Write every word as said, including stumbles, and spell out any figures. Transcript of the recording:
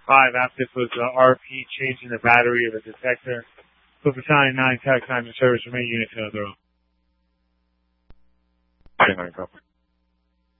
five, after this was uh, R P changing the battery of the detector. So Battalion nine, Tech nine to service, remain unit to the row. Battalion nine, copy.